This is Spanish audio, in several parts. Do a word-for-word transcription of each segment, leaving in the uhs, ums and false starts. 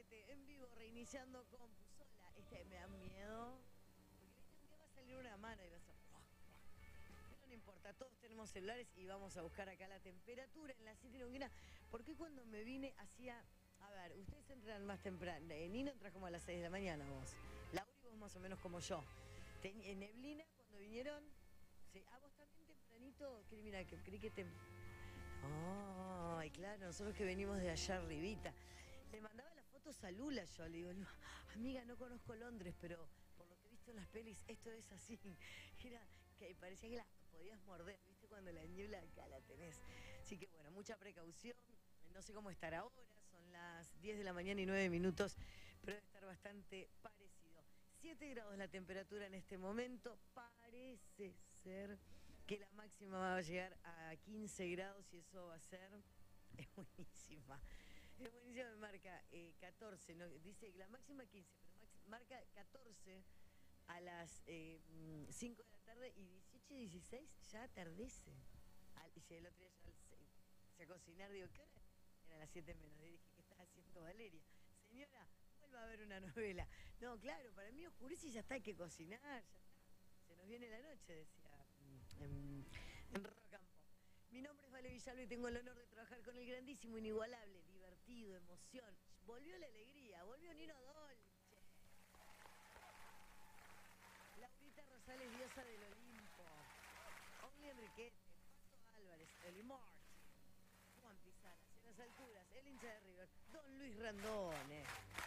Requete, en vivo, reiniciando compu sola. Este me da miedo. Porque viste, un día va a salir una mano y va a ser. Pero no importa, todos tenemos celulares y vamos a buscar acá la temperatura en la City Neuquina. Porque cuando me vine hacía. A ver, ustedes entran más temprano. Eh, Nino entra como a las seis de la mañana vos. Lauri vos más o menos como yo. Ten, en neblina cuando vinieron. Sí, a vos también tempranito. Que, mira, que creí que te. Ay, claro, nosotros que venimos de allá arribita. Le mandaba las fotos a Lula yo, le digo, "No, amiga, no conozco Londres, pero por lo que he visto en las pelis, esto es así". Era que parecía que la podías morder, ¿viste? Cuando la niebla acá la tenés. Así que bueno, mucha precaución. No sé cómo estar ahora, son las diez de la mañana y nueve minutos, pero debe estar bastante parecido. siete grados la temperatura en este momento, parece ser que la máxima va a llegar a quince grados y eso va a ser, es buenísima, es buenísima, me marca eh, catorce, ¿no? Dice que la máxima quince, pero max- marca catorce a las eh, mm, cinco de la tarde y dieciocho y dieciséis ya atardece. Al, y el otro día ya al se- empecé a cocinar, digo, ¿qué hora? Eran las siete menos, y dije, ¿qué estás haciendo, Valeria? Señora, vuelva a ver una novela. No, claro, para mí oscurece y ya está, hay que cocinar, ya está. Se nos viene la noche, decía mm, en, en Rock and Pop. Mi nombre es Vale Villalba y tengo el honor de trabajar con el grandísimo, inigualable, divertido, emoción. Volvió la alegría, volvió Nino Dolce. Laurita Rosales, diosa del Olimpo. Ogli Enriquete, Pato Álvarez, Eli March, Juan Pizaras, en las alturas, el hincha de River, Don Luis Randone.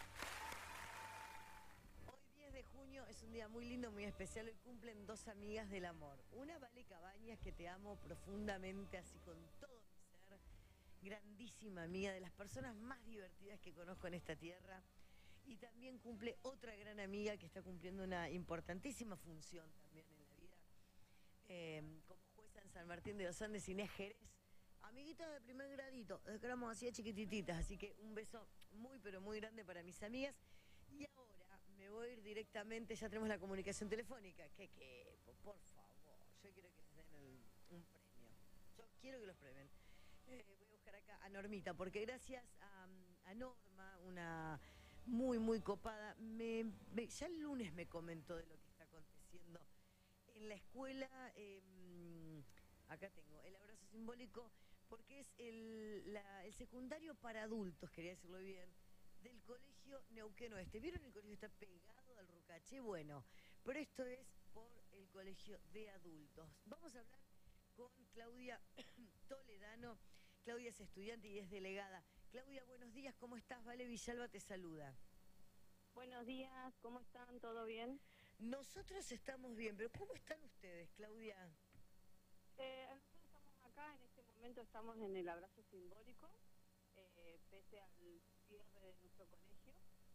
Hoy diez de junio es un día muy lindo, muy especial. Hoy cumplen dos amigas del amor. Una, Vale Cabañas, que te amo profundamente, así con todo mi ser. Grandísima amiga, de las personas más divertidas que conozco en esta tierra. Y también cumple otra gran amiga que está cumpliendo una importantísima función también en la vida. Eh, como jueza en San Martín de los Andes, Inés Jerez. Amiguitas de primer gradito, desde que éramos así chiquitititas. Así que un beso muy, pero muy grande para mis amigas. Y ahora me voy a ir directamente, ya tenemos la comunicación telefónica. ¿Qué, qué? Por favor, yo quiero que les den el- un premio. Yo quiero que los premien. Eh, voy a buscar acá a Normita, porque gracias a, a Norma, una muy, muy copada, me, me- ya el lunes me comentó de lo que está aconteciendo en la escuela. Eh, acá tengo el abrazo simbólico, porque es el, la- el secundario para adultos, quería decirlo bien, del colegio Neuquén Oeste. ¿Vieron el colegio está pegado al Rucaché? Bueno, pero esto es por el colegio de adultos. Vamos a hablar con Claudia Toledano. Claudia es estudiante y es delegada. Claudia, buenos días, ¿cómo estás? Vale Villalba te saluda. Buenos días, ¿cómo están? ¿Todo bien? Nosotros estamos bien, pero ¿cómo están ustedes, Claudia? Eh, nosotros estamos acá, en este momento estamos en el abrazo simbólico, eh, pese al cierre de nuestro colegio,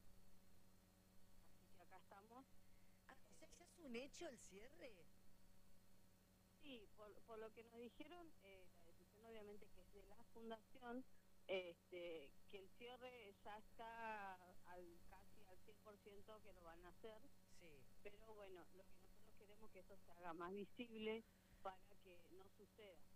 así que acá estamos. Ah, o sea, Eh, ¿ya es un hecho el cierre? sí, por, por lo que nos dijeron, eh, la decisión obviamente que es de la fundación, este, que el cierre ya está al, casi al cien por ciento que lo van a hacer. Sí. Pero bueno, lo que nosotros queremos es que eso se haga más visible para que no suceda.